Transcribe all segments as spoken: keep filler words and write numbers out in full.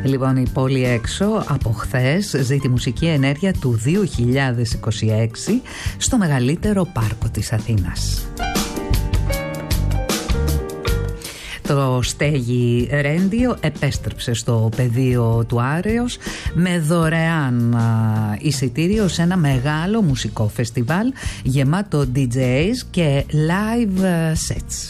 Λοιπόν, η πόλη έξω από χθες ζει τη μουσική ενέργεια του δύο χιλιάδες είκοσι έξι στο μεγαλύτερο πάρκο της Αθήνας. Το Στέγη Radio επέστρεψε στο πεδίο του Άρεως με δωρεάν εισιτήριο σε ένα μεγάλο μουσικό φεστιβάλ γεμάτο ντι τζέις και live sets.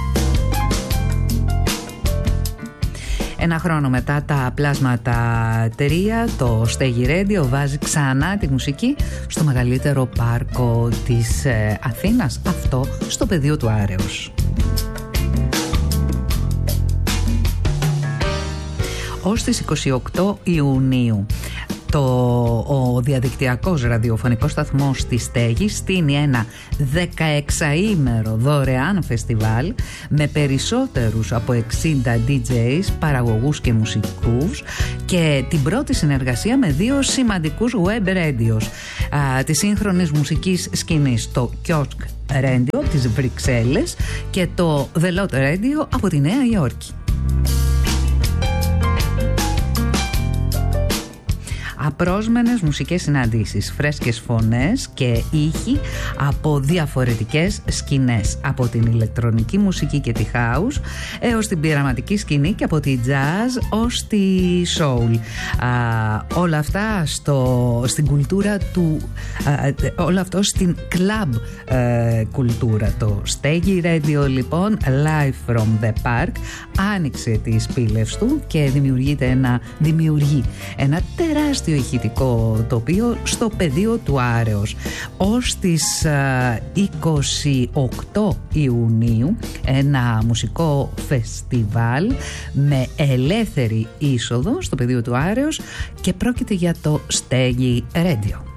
Ένα χρόνο μετά τα πλάσματα τρία, το Στέγη Radio βάζει ξανά τη μουσική στο μεγαλύτερο πάρκο της Αθήνας, αυτό στο πεδίο του Άρεως. Ως τις είκοσι οκτώ Ιουνίου το, ο διαδικτυακός ραδιοφωνικός σταθμός της Στέγης στείνει ένα δεκαεξαήμερο δωρεάν φεστιβάλ με περισσότερους από εξήντα ντι τζέις, παραγωγούς και μουσικούς και την πρώτη συνεργασία με δύο σημαντικούς web radios α, της σύγχρονης μουσικής σκηνής, το Kiosk Radio από τις Βρυξέλλες και το The Lot Radio από τη Νέα Υόρκη. Απρόσμενες μουσικές συναντήσεις, φρέσκες φωνές και ήχοι από διαφορετικές σκηνές, από την ηλεκτρονική μουσική και τη house έως την πειραματική σκηνή και από τη jazz ως τη soul. Α, όλα αυτά στο, στην κουλτούρα του α, όλα αυτό στην club α, κουλτούρα. Το Στέγη Radio λοιπόν, live from the park, άνοιξε τις πύλες του και δημιουργείται ένα, δημιουργεί ένα τεράστιο ηχητικό τοπίο στο πεδίο του Άρεως. Ως τις είκοσι οκτώ Ιουνίου ένα μουσικό φεστιβάλ με ελεύθερη είσοδο στο πεδίο του Άρεως και πρόκειται για το Στέγη Radio.